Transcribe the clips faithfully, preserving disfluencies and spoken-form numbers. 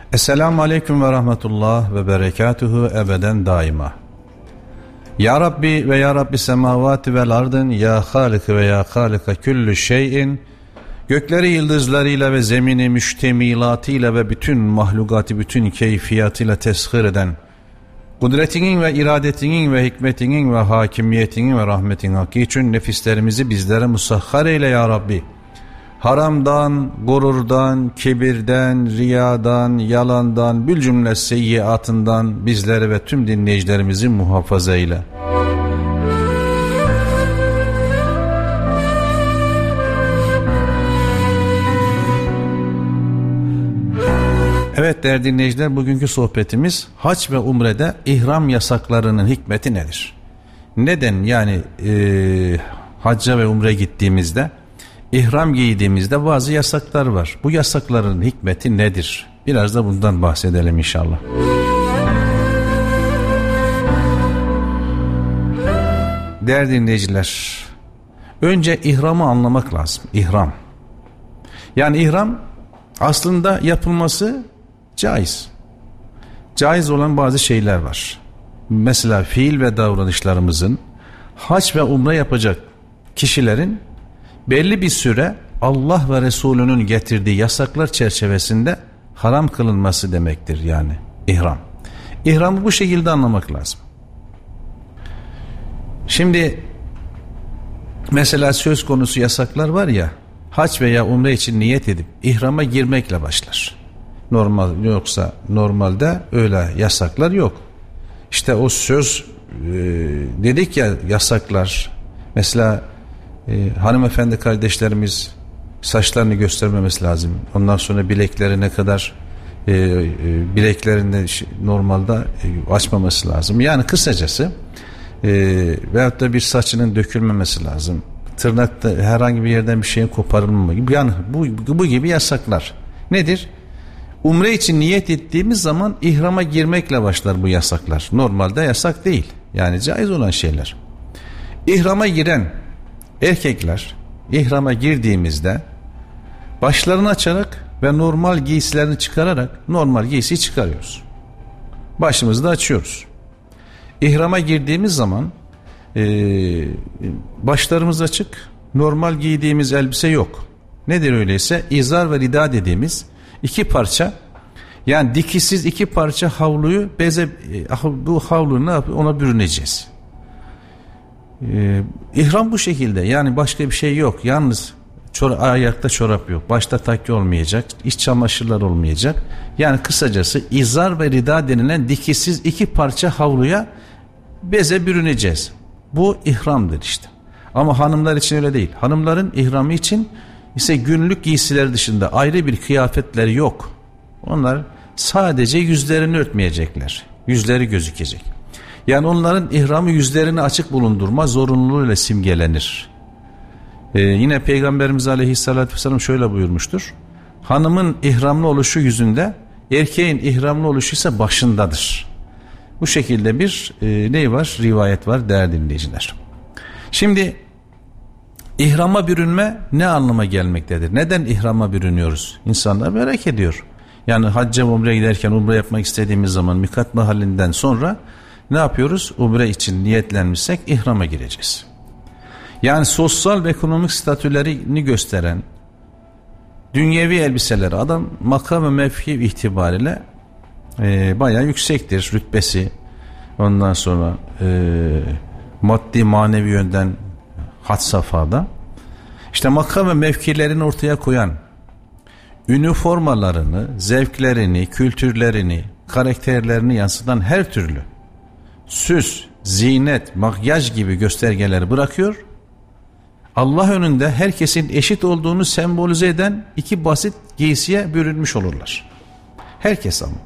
Esselamu Aleyküm ve Rahmetullah ve Berekatuhu ebeden daima. Ya Rabbi ve Ya Rabbi semavati vel ardın, Ya Halik ve Ya Halika küllü şeyin, gökleri yıldızlarıyla ve zemini müştemilatıyla ve bütün mahlukatı bütün keyfiyatıyla teshir eden, kudretinin ve iradetinin ve hikmetinin ve hakimiyetinin ve rahmetin hakkı için nefislerimizi bizlere musahhar eyle Ya Rabbi. Haramdan, gururdan, kibirden, riyadan, yalandan, bil cümle seyyiatından bizleri ve tüm dinleyicilerimizi muhafaza eyle. Evet değerli dinleyiciler, bugünkü sohbetimiz hac ve umrede ihram yasaklarının hikmeti nedir? Neden yani e, hacca ve umre gittiğimizde İhram giydiğimizde bazı yasaklar var. Bu yasakların hikmeti nedir? Biraz da bundan bahsedelim inşallah. Değerli dinleyiciler, önce ihramı anlamak lazım. İhram. Yani ihram aslında yapılması caiz. Caiz olan bazı şeyler var. Mesela fiil ve davranışlarımızın hac ve umre yapacak kişilerin belli bir süre Allah ve Resulünün getirdiği yasaklar çerçevesinde haram kılınması demektir yani ihram. İhramı bu şekilde anlamak lazım. Şimdi mesela söz konusu yasaklar var ya, hac veya umre için niyet edip ihrama girmekle başlar. Normal yoksa normalde öyle yasaklar yok. İşte o söz e, dedik ya yasaklar. Mesela Ee, hanımefendi kardeşlerimiz saçlarını göstermemesi lazım. Ondan sonra bileklerine kadar e, e, bileklerinde normalde e, açmaması lazım. Yani kısacası e, veyahut da bir saçının dökülmemesi lazım. Tırnakta herhangi bir yerden bir şeyin koparılmama gibi. Yani bu, bu gibi yasaklar. Nedir? Umre için niyet ettiğimiz zaman ihrama girmekle başlar bu yasaklar. Normalde yasak değil. Yani caiz olan şeyler. İhrama giren erkekler ihrama girdiğimizde başlarını açarak ve normal giysilerini çıkararak normal giysiyi çıkarıyoruz. Başımızı da açıyoruz. İhrama girdiğimiz zaman e, başlarımız açık, normal giydiğimiz elbise yok. Nedir öyleyse? İzar ve rida dediğimiz iki parça, yani dikişsiz iki parça havluyu beze, bu havluyu ne yapıyor? Ona bürüneceğiz. Ee, ihram bu şekilde, yani başka bir şey yok. Yalnız çor- ayakta çorap yok, başta takki olmayacak, iç çamaşırlar olmayacak. Yani kısacası izar ve rida denilen dikişsiz iki parça havluya beze bürüneceğiz. Bu ihramdır işte. Ama hanımlar için öyle değil. Hanımların ihramı için ise günlük giysiler dışında ayrı bir kıyafetleri yok. Onlar sadece yüzlerini örtmeyecekler, yüzleri gözükecek. Yani onların ihramı yüzlerini açık bulundurma zorunluluğuyla simgelenir. Ee, yine Peygamberimiz Aleyhisselatü Vesselam şöyle buyurmuştur. Hanımın ihramlı oluşu yüzünde, erkeğin ihramlı oluşu ise başındadır. Bu şekilde bir e, ne var? Rivayet var değerli dinleyiciler. Şimdi ihrama bürünme ne anlama gelmektedir? Neden ihrama bürünüyoruz? İnsanlar merak ediyor. Yani hacca ve umreye giderken umre yapmak istediğimiz zaman mikat mahallinden sonra ne yapıyoruz? Umre için niyetlenmişsek ihrama gireceğiz. Yani sosyal ve ekonomik statülerini gösteren dünyevi elbiseleri, adam makam ve mevki itibariyle e, bayağı yüksektir rütbesi. Ondan sonra e, maddi manevi yönden had safhada. İşte makam ve mevkilerini ortaya koyan, üniformalarını, zevklerini, kültürlerini, karakterlerini yansıtan her türlü süs, zinet, makyaj gibi göstergeleri bırakıyor. Allah önünde herkesin eşit olduğunu sembolize eden iki basit giysiye bürünmüş olurlar. Herkes ama.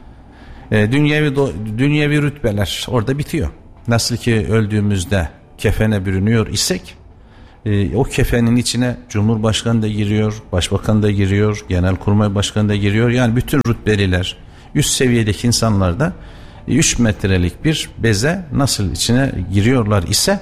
E, dünyevi, dünyevi rütbeler orada bitiyor. Nasıl ki öldüğümüzde kefene bürünüyor isek, e, o kefenin içine Cumhurbaşkanı da giriyor, Başbakan da giriyor, Genelkurmay Başkanı da giriyor. Yani bütün rütbeliler, üst seviyedeki insanlar da üç metrelik bir beze nasıl içine giriyorlar ise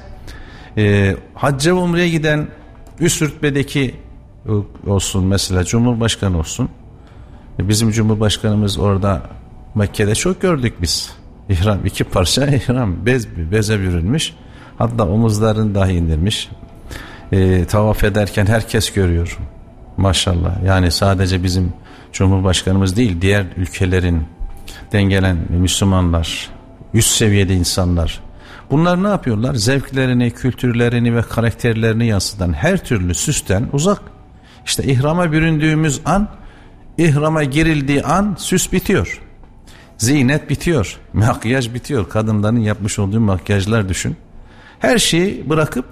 e, hacca ve umreye giden üst rütbedeki olsun, mesela Cumhurbaşkanı olsun, Bizim Cumhurbaşkanımız orada, Mekke'de çok gördük biz. İhram, iki parça ihram, bez, beze bürünmüş. Hatta omuzlarını dahi indirmiş. E, tavaf ederken herkes görüyor. Maşallah. Yani sadece bizim Cumhurbaşkanımız değil, diğer ülkelerin dengelen Müslümanlar, üst seviyede insanlar. Bunlar ne yapıyorlar? Zevklerini, kültürlerini ve karakterlerini yansıtan her türlü süsten uzak. İşte ihrama büründüğümüz an, ihrama girildiği an süs bitiyor. Zinet bitiyor. Makyaj bitiyor. Kadınların yapmış olduğu makyajlar düşün. Her şeyi bırakıp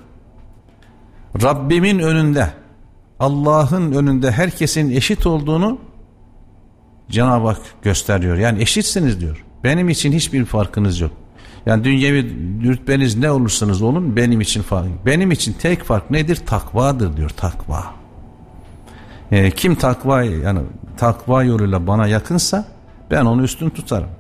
Rabbimin önünde, Allah'ın önünde herkesin eşit olduğunu Cenab-ı Hak gösteriyor. Yani eşitsiniz diyor. Benim için hiçbir farkınız yok. Yani dünyevi rütbeniz ne olursanız olun, benim için fark. Benim için tek fark nedir? Takvadır diyor. Takva. E, kim takva, yani takva yoluyla bana yakınsa ben onu üstün tutarım.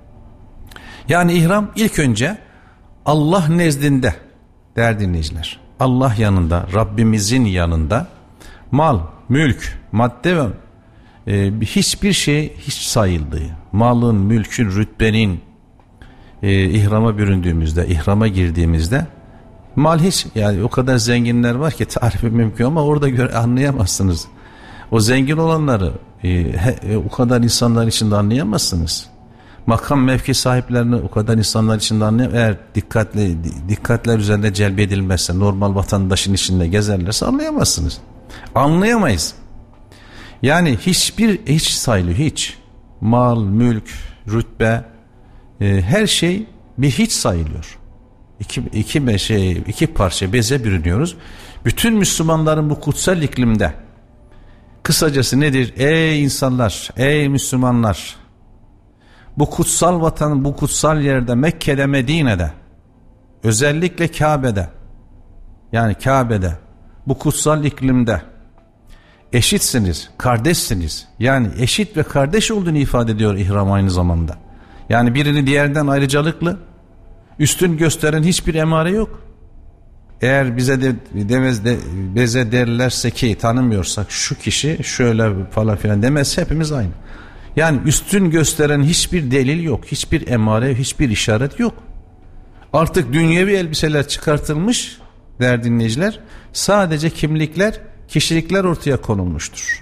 Yani ihram ilk önce Allah nezdinde, değerli dinleyiciler, Allah yanında, Rabbimizin yanında mal, mülk, madde ve e, hiçbir şey hiç sayıldığı, malın, mülkün, rütbenin e, ihrama büründüğümüzde, ihrama girdiğimizde mal hiç, yani o kadar zenginler var ki tarifi mümkün ama orada göre anlayamazsınız. O zengin olanları e, he, o kadar insanlar içinde anlayamazsınız. Makam mevki sahiplerini o kadar insanlar içinde anlayamazsınız. Eğer dikkatli, dikkatler üzerinde celbedilmezse, normal vatandaşın içinde gezerlerse anlayamazsınız. Anlayamayız. Yani hiçbir hiç sayılıyor, hiç. Mal, mülk, rütbe, e, her şey bir hiç sayılıyor. İki, iki, şey, iki parça beze bürünüyoruz. Bütün Müslümanların bu kutsal iklimde, kısacası nedir? Ey insanlar, ey Müslümanlar, bu kutsal vatanın, bu kutsal yerde, Mekke'de, Medine'de, özellikle Kabe'de, yani Kabe'de, bu kutsal iklimde eşitsiniz, kardeşsiniz. Yani eşit ve kardeş olduğunu ifade ediyor ihram aynı zamanda. Yani birini diğerden ayrıcalıklı, üstün gösteren hiçbir emare yok. Eğer bize de demez de beze derlerse ki tanımıyorsak şu kişi şöyle falan filan demez, hepimiz aynı. Yani üstün gösteren hiçbir delil yok, hiçbir emare, hiçbir işaret yok. Artık dünyevi elbiseler çıkartılmış değerli dinleyiciler, sadece kimlikler, kişilikler ortaya konulmuştur.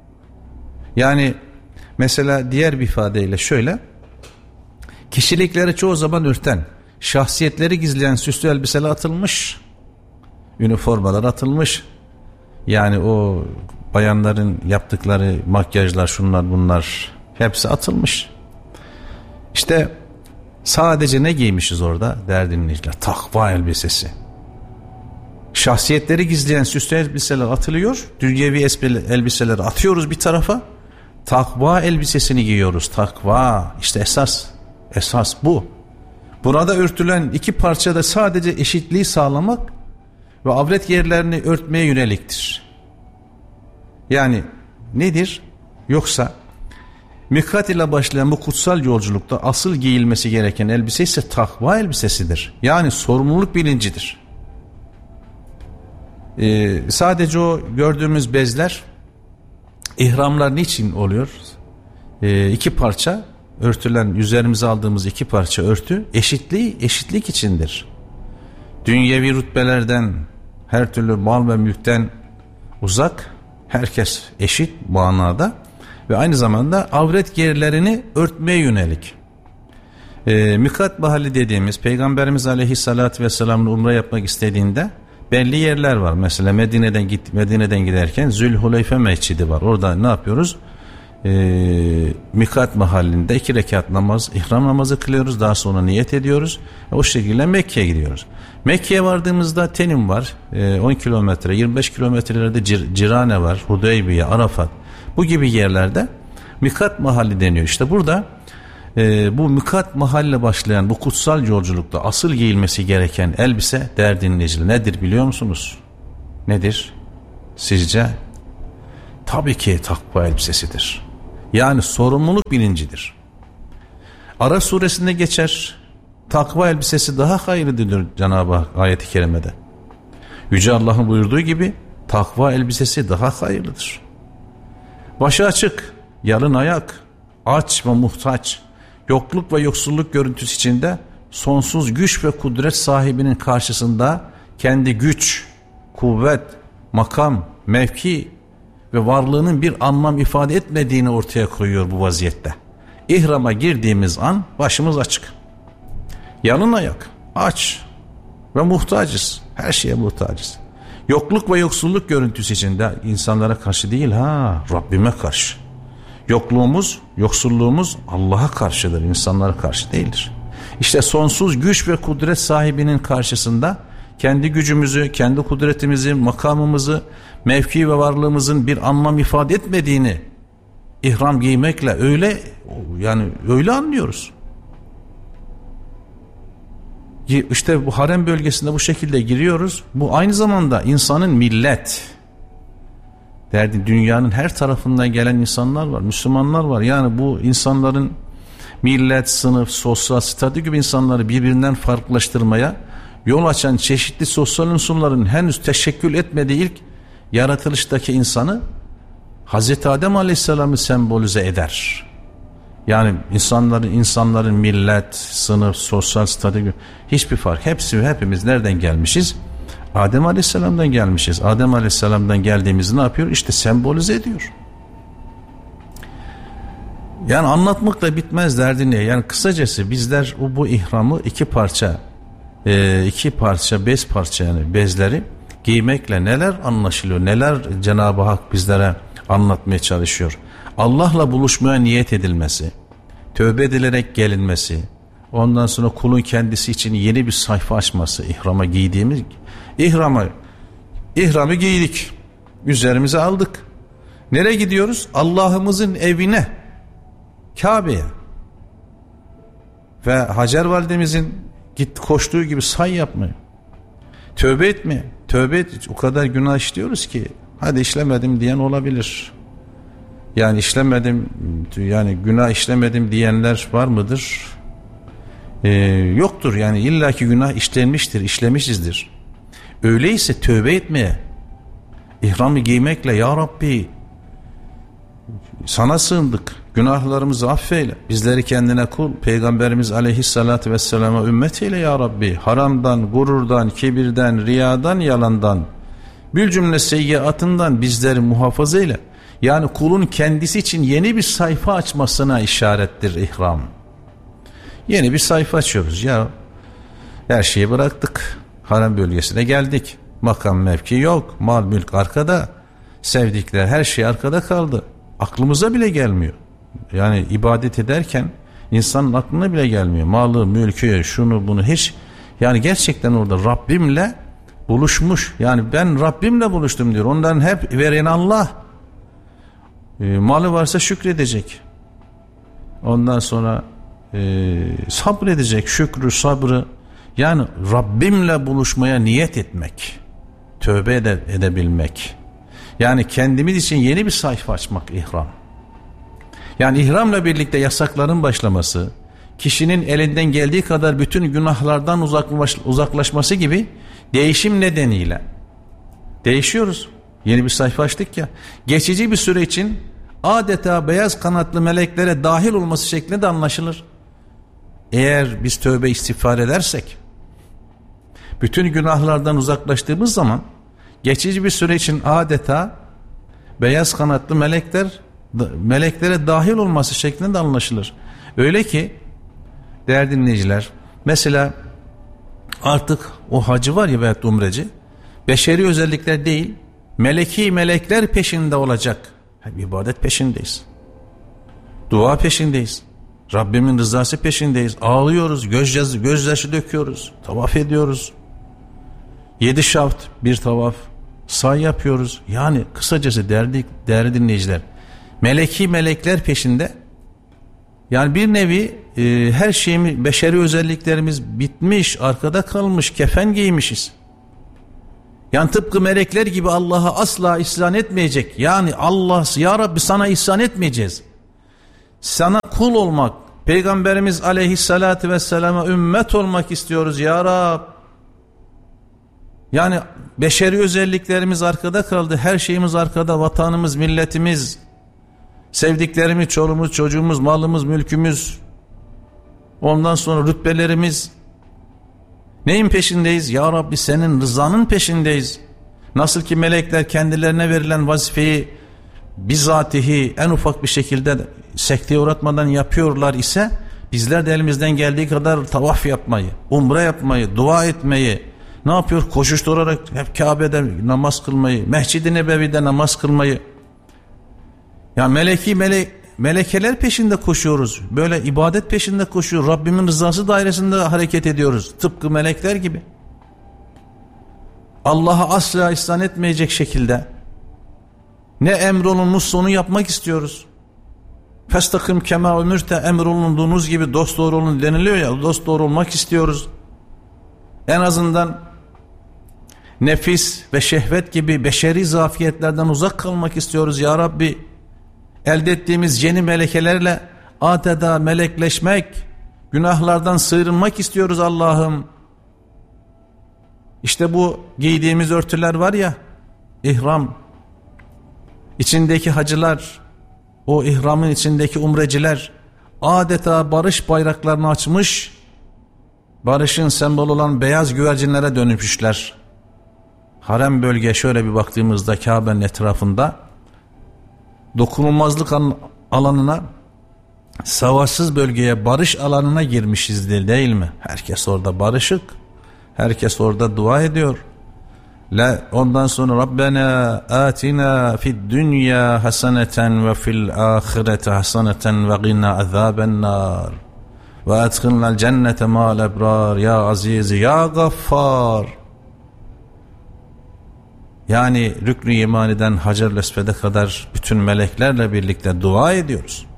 Yani mesela diğer bir ifadeyle şöyle, kişilikleri çoğu zaman örten, şahsiyetleri gizleyen süslü elbiseler atılmış, üniformalar atılmış. Yani o bayanların yaptıkları makyajlar, şunlar bunlar hepsi atılmış. İşte sadece ne giymişiz orada değerli dinleyiciler? Takva elbisesi. Şahsiyetleri gizleyen süslü elbiseler atılıyor. Dünyevi elbiseleri atıyoruz bir tarafa. Takva elbisesini giyiyoruz. Takva. İşte esas. Esas bu. Burada örtülen iki parçada sadece eşitliği sağlamak ve avret yerlerini örtmeye yöneliktir. Yani nedir? Yoksa mikat ile başlayan bu kutsal yolculukta asıl giyilmesi gereken elbise ise takva elbisesidir. Yani sorumluluk bilincidir. Ee, sadece o gördüğümüz bezler, ihramlar niçin oluyor? Ee, iki parça örtülen, üzerimize aldığımız iki parça örtü eşitliği, eşitlik içindir. Dünyevi rütbelerden, her türlü mal ve mülkten uzak, herkes eşit manada ve aynı zamanda avret yerlerini örtmeye yönelik. Ee, mikat mahalli dediğimiz, Peygamberimiz Aleyhisselatü Vesselam'ın umre yapmak istediğinde belli yerler var. Mesela Medine'den git Medine'den giderken Zülhuleyfe Mescidi var. Orada ne yapıyoruz? Ee, mikat mahallinde iki rekat namaz, ihram namazı kılıyoruz. Daha sonra niyet ediyoruz. O şekilde Mekke'ye gidiyoruz. Mekke'ye vardığımızda Tenim var. Ee, on kilometre, yirmi beş kilometrelerde Cir- Cirane var. Hudeybiye, Arafat. Bu gibi yerlerde mikat mahalli deniyor. İşte burada e, bu mikat mahalle başlayan bu kutsal yolculukta asıl giyilmesi gereken elbise değerli dinleyiciler nedir biliyor musunuz? Nedir? Sizce? Tabii ki takva elbisesidir. Yani sorumluluk bilincidir. Ara suresinde geçer. Takva elbisesi daha hayırlıdır Cenab-ı Hak ayet-i kerimede. Yüce Allah'ın buyurduğu gibi takva elbisesi daha hayırlıdır. Başı açık, yalın ayak, aç ve muhtaç, yokluk ve yoksulluk görüntüsü içinde sonsuz güç ve kudret sahibinin karşısında kendi güç, kuvvet, makam, mevki ve varlığının bir anlam ifade etmediğini ortaya koyuyor bu vaziyette. İhrama girdiğimiz an başımız açık. Yalın ayak, aç ve muhtacız. Her şeye muhtacız. Yokluk ve yoksulluk görüntüsü içinde insanlara karşı değil, ha Rabbime karşı. Yokluğumuz, yoksulluğumuz Allah'a karşıdır, insanlara karşı değildir. İşte sonsuz güç ve kudret sahibinin karşısında kendi gücümüzü, kendi kudretimizi, makamımızı, mevki ve varlığımızın bir anlam ifade etmediğini ihram giymekle öyle yani öyle anlıyoruz. İşte bu harem bölgesinde bu şekilde giriyoruz. Bu aynı zamanda insanın millet derdi, dünyanın her tarafından gelen insanlar var, Müslümanlar var. Yani bu insanların millet, sınıf, sosyal statü gibi insanları birbirinden farklılaştırmaya yol açan çeşitli sosyal unsurların henüz teşekkül etmediği ilk yaratılıştaki insanı Hazreti Adem Aleyhisselam'ı sembolize eder. Yani insanların insanların millet, sınıf, sosyal statü gibi hiçbir fark. Hepsi hepimiz nereden gelmişiz? Adem Aleyhisselam'dan gelmişiz. Adem Aleyhisselam'dan geldiğimizi ne yapıyor? İşte sembolize ediyor. Yani anlatmakla bitmez derdi ne? Yani kısacası bizler bu, bu ihramı iki parça e, iki parça bez parça yani bezleri giymekle neler anlaşılıyor, neler Cenab-ı Hak bizlere anlatmaya çalışıyor. Allah'la buluşmaya niyet edilmesi, tövbe edilerek gelinmesi, ondan sonra kulun kendisi için yeni bir sayfa açması, ihrama giydiğimiz ihrama ihramı giydik, üzerimize aldık. Nereye gidiyoruz? Allah'ımızın evine, Kabe'ye. Ve Hacer validemizin gitti koştuğu gibi say yapmaya, tövbe etmeye, tövbe et, o kadar günah işliyoruz ki hadi işlemedim diyen olabilir. Yani işlemedim, yani günah işlemedim diyenler var mıdır? Ee, yoktur yani, illaki günah işlenmiştir, işlemişizdir. Öyleyse tövbe etmeye, ihramı giymekle ya Rabbi sana sığındık, günahlarımızı affeyle, bizleri kendine kul, Peygamberimiz aleyhissalatü vesselama ümmet eyle ya Rabbi, haramdan, gururdan, kibirden, riyadan, yalandan, bir cümle seyyiatından bizleri muhafaza eyle. Yani kulun kendisi için yeni bir sayfa açmasına işarettir ihram. Yeni bir sayfa açıyoruz ya, her şeyi bıraktık, harem bölgesine geldik, makam mevki yok, mal mülk arkada, sevdikler her şey arkada kaldı, aklımıza bile gelmiyor. Yani ibadet ederken insanın aklına bile gelmiyor, malı mülkü şunu bunu hiç, yani gerçekten orada Rabbimle buluşmuş, yani ben Rabbimle buluştum diyor, onların hep veren Allah. E, malı varsa şükredecek, ondan sonra e, sabredecek, şükrü sabrı, yani Rabbimle buluşmaya niyet etmek, tövbe ede, edebilmek, yani kendimiz için yeni bir sayfa açmak ihram. Yani ihramla birlikte yasakların başlaması, kişinin elinden geldiği kadar bütün günahlardan uzaklaş, uzaklaşması gibi değişim nedeniyle değişiyoruz. Yeni bir sayfa açtık ya, geçici bir süre için adeta beyaz kanatlı meleklere dahil olması şeklinde de anlaşılır. Eğer biz tövbe istiğfar edersek, bütün günahlardan uzaklaştığımız zaman geçici bir süre için adeta beyaz kanatlı melekler meleklere dahil olması şeklinde de anlaşılır. Öyle ki değerli dinleyiciler, mesela artık o hacı var ya veyahut umreci, beşeri özellikler değil, meleki melekler peşinde olacak. Hep ibadet peşindeyiz, dua peşindeyiz, Rabbimin rızası peşindeyiz, ağlıyoruz, gözyaşı, gözyaşı döküyoruz, tavaf ediyoruz, yedi şaft bir tavaf, say yapıyoruz. Yani kısacası değerli, değerli dinleyiciler, meleki melekler peşinde. Yani bir nevi e, her şeyimiz, beşeri özelliklerimiz bitmiş, arkada kalmış, kefen giymişiz. Yani tıpkı melekler gibi Allah'a asla isyan etmeyecek. Yani Allah, ya Rabbi sana isyan etmeyeceğiz, sana kul olmak, Peygamberimiz aleyhissalatü vesselama ümmet olmak istiyoruz ya Rab. Yani beşeri özelliklerimiz arkada kaldı, her şeyimiz arkada, vatanımız, milletimiz, Sevdiklerimiz, çoluğumuz, çocuğumuz, malımız, mülkümüz, ondan sonra rütbelerimiz. Neyin peşindeyiz? Ya Rabbi senin rızanın peşindeyiz. Nasıl ki melekler kendilerine verilen vazifeyi bizatihi en ufak bir şekilde sekteye uğratmadan yapıyorlar ise bizler de elimizden geldiği kadar tavaf yapmayı, umre yapmayı, dua etmeyi, ne yapıyor? Koşuşturarak hep Kabe'de namaz kılmayı, Mescid-i Nebevi'de namaz kılmayı. Ya meleki mele, melekeler peşinde koşuyoruz. Böyle ibadet peşinde koşuyoruz. Rabbimin rızası dairesinde hareket ediyoruz. Tıpkı melekler gibi. Allah'a asla isyan etmeyecek şekilde ne emrolunmuşsa onu yapmak istiyoruz. Festakım kema ömürte, emrolunduğunuz gibi dosdoğru olun deniliyor ya, dosdoğru olmak istiyoruz. En azından nefis ve şehvet gibi beşeri zafiyetlerden uzak kalmak istiyoruz ya Rabbi. Elde ettiğimiz yeni melekelerle adeta melekleşmek, günahlardan sıyrılmak istiyoruz Allah'ım. İşte bu giydiğimiz örtüler var ya, ihram, içindeki hacılar, o ihramın içindeki umreciler adeta barış bayraklarını açmış, barışın sembolü olan beyaz güvercinlere dönüşmüşler. Harem bölge şöyle bir baktığımızda Kabe'nin etrafında dokunulmazlık alanına, savaşsız bölgeye, barış alanına girmişizdir değil mi? Herkes orada barışık, herkes orada dua ediyor. La, ondan sonra Rabbena atina fid dünya haseneten ve fil ahireti haseneten ve gina azaben nar ve adkhilnal cennete ma'al ebrar ya aziz ya gaffar. Yani Rükn-i Yemani'den Hacer-ül Esved'e kadar bütün meleklerle birlikte dua ediyoruz.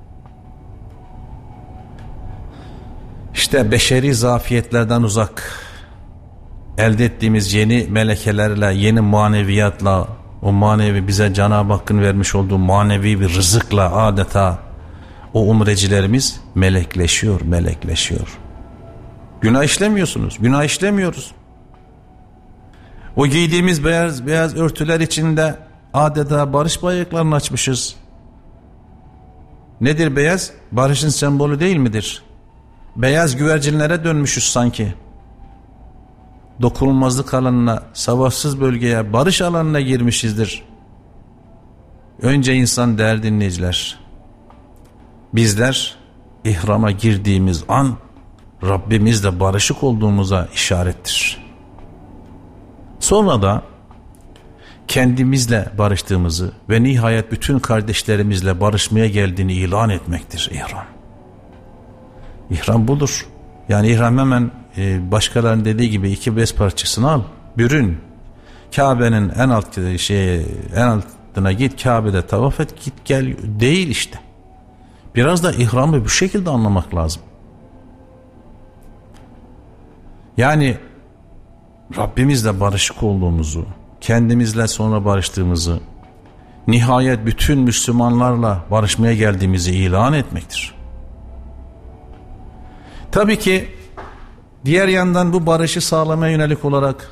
İşte beşeri zafiyetlerden uzak, elde ettiğimiz yeni melekelerle, yeni maneviyatla, o manevi bize Cenab-ı Hakk'ın vermiş olduğu manevi bir rızıkla adeta o umrecilerimiz melekleşiyor, melekleşiyor. Günah işlemiyorsunuz, günah işlemiyoruz. O giydiğimiz beyaz beyaz örtüler içinde adeta barış bayraklarını açmışız. Nedir beyaz? Barışın sembolü değil midir? Beyaz güvercinlere dönmüşüz sanki. Dokunulmazlık alanına, savaşsız bölgeye, barış alanına girmişizdir. Önce insan değerli dinleyiciler, bizler ihrama girdiğimiz an Rabbimizle barışık olduğumuza işarettir. Sonra da kendimizle barıştığımızı ve nihayet bütün kardeşlerimizle barışmaya geldiğini ilan etmektir ihram. İhram budur. Yani ihram hemen e, başkalarının dediği gibi iki bez parçasını al, bürün. Kabe'nin en alt şey en altına git, Kabe'de tavaf et, git gel değil işte. Biraz da ihramı bu şekilde anlamak lazım. Yani Rabbimizle barışık olduğumuzu, kendimizle sonra barıştığımızı, nihayet bütün Müslümanlarla barışmaya geldiğimizi ilan etmektir. Tabii ki diğer yandan bu barışı sağlamaya yönelik olarak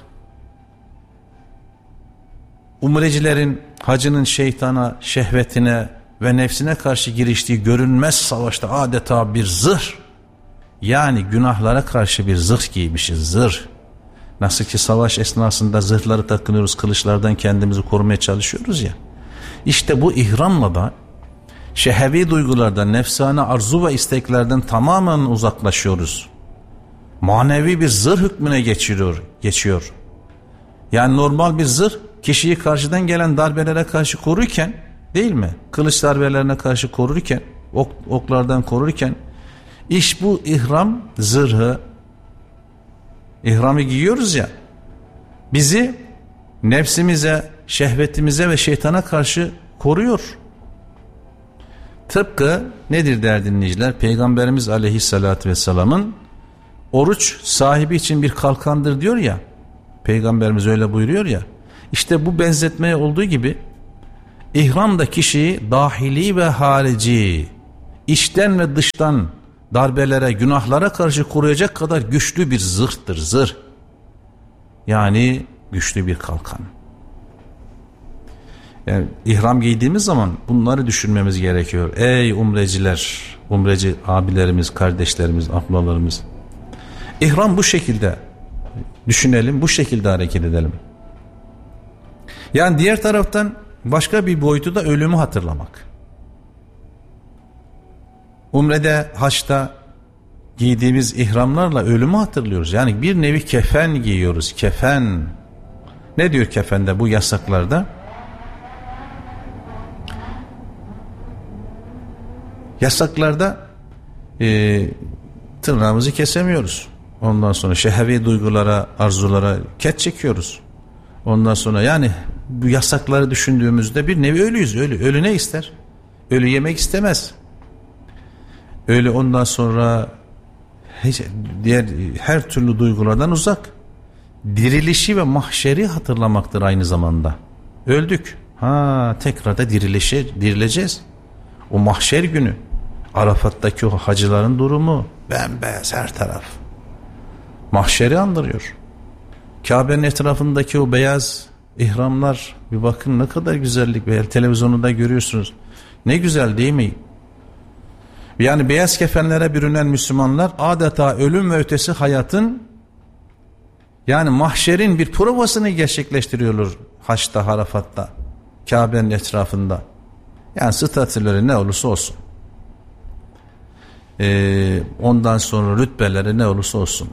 umrecilerin hacının şeytana, şehvetine ve nefsine karşı giriştiği görünmez savaşta adeta bir zırh, yani günahlara karşı bir zırh giymişiz, zırh. Nasıl ki savaş esnasında zırhları takınıyoruz, kılıçlardan kendimizi korumaya çalışıyoruz ya. İşte bu ihramla da şehevi duygulardan, nefsane arzu ve isteklerden tamamen uzaklaşıyoruz. Manevi bir zırh hükmüne geçiyor, geçiyor. Yani normal bir zırh kişiyi karşıdan gelen darbelere karşı korurken, değil mi? Kılıç darbelerine karşı korurken, ok, oklardan korurken, iş bu ihram zırhı, İhramı giyiyoruz ya, bizi nefsimize, şehvetimize ve şeytana karşı koruyor. Tıpkı nedir değerli dinleyiciler? Peygamberimiz Aleyhisselatü Vesselam'ın oruç sahibi için bir kalkandır diyor ya, Peygamberimiz öyle buyuruyor ya, işte bu benzetmeye olduğu gibi ihram da kişiyi dahili ve harici, içten ve dıştan darbelere, günahlara karşı koruyacak kadar güçlü bir zırhtır, zırh. Yani güçlü bir kalkan. Yani ihram giydiğimiz zaman bunları düşünmemiz gerekiyor. Ey umreciler, umreci abilerimiz, kardeşlerimiz, ablalarımız. İhram bu şekilde düşünelim, bu şekilde hareket edelim. Yani diğer taraftan başka bir boyutu da ölümü hatırlamak. Umrede, haçta giydiğimiz ihramlarla ölümü hatırlıyoruz. Yani bir nevi kefen giyiyoruz. Kefen. Ne diyor kefende bu yasaklarda? Yasaklarda e, tırnağımızı kesemiyoruz. Ondan sonra şehvi duygulara, arzulara ket çekiyoruz. Ondan sonra yani bu yasakları düşündüğümüzde bir nevi ölüyüz. Ölü, ölü ne ister? Ölü yemek istemez. Ölü ondan sonra hiç, diğer her türlü duygulardan uzak. Dirilişi ve mahşeri hatırlamaktır aynı zamanda. Öldük. Ha tekrar da dirilişe, dirileceğiz. O mahşer günü. Arafat'taki o hacıların durumu bembeyaz her taraf. Mahşeri andırıyor. Kabe'nin etrafındaki o beyaz ihramlar, bir bakın ne kadar güzellik, ve televizyonda görüyorsunuz. Ne güzel değil mi? Yani beyaz kefenlere bürünen Müslümanlar adeta ölüm ve ötesi hayatın, yani mahşerin bir provasını gerçekleştiriyorlar Haç'ta, Arafat'ta, Kabe'nin etrafında. Yani statüleri ne olursa olsun. Ee, ondan sonra rütbeleri ne olursa olsun.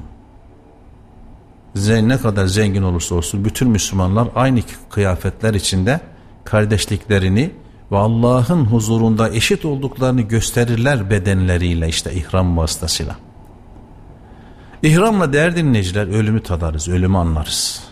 Ne kadar zengin olursa olsun bütün Müslümanlar aynı kıyafetler içinde kardeşliklerini ve Allah'ın huzurunda eşit olduklarını gösterirler bedenleriyle, işte ihram vasıtasıyla. İhramla değerli dinleyiciler ölümü tadarız, ölümü anlarız.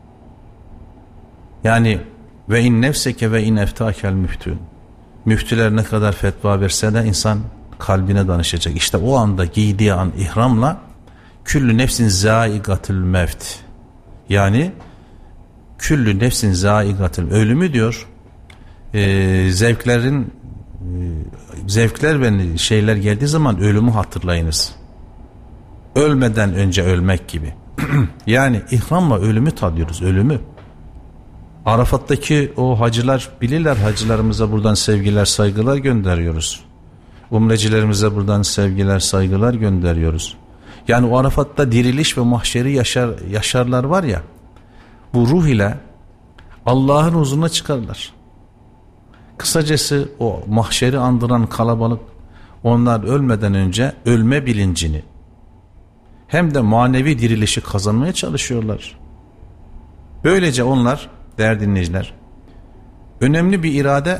Yani ve in nefseke ve in eftakel müftün. Müftüler ne kadar fetva verse de insan kalbine danışacak. İşte o anda giydiği an ihramla küllü nefsin zaigatül mevt. Yani küllü nefsin zaigatül ölümü diyor. Ee, zevklerin e, zevkler ve şeyler geldiği zaman ölümü hatırlayınız. Ölmeden önce ölmek gibi. Yani ihramla ölümü tadıyoruz, ölümü. Arafat'taki o hacılar bilirler, hacılarımıza buradan sevgiler, saygılar gönderiyoruz. Umrecilerimize buradan sevgiler, saygılar gönderiyoruz. Yani o Arafat'ta diriliş ve mahşeri yaşar, yaşarlar var ya, bu ruh ile Allah'ın huzuruna çıkarlar. Kısacası o mahşeri andıran kalabalık, onlar ölmeden önce ölme bilincini hem de manevi dirilişi kazanmaya çalışıyorlar. Böylece onlar, değerli dinleyiciler, önemli bir irade,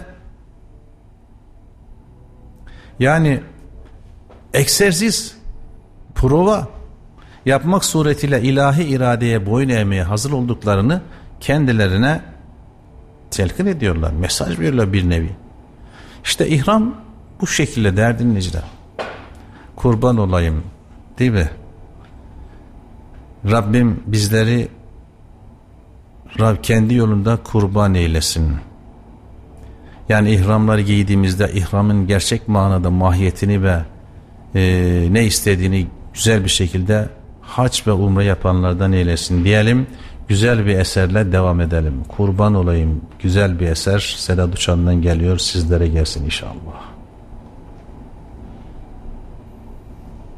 yani egzersiz, prova yapmak suretiyle ilahi iradeye boyun eğmeye hazır olduklarını kendilerine telkin ediyorlar, mesaj veriyorlar bir nevi. İşte ihram bu şekilde değerli dinleyiciler. Kurban olayım, değil mi? Rabbim bizleri Rab kendi yolunda kurban eylesin. Yani ihramları giydiğimizde ihramın gerçek manada mahiyetini ve e, ne istediğini güzel bir şekilde hac ve umre yapanlardan eylesin diyelim. Güzel bir eserle devam edelim. Kurban olayım, güzel bir eser Sedat Uçan'dan geliyor, sizlere gelsin inşallah.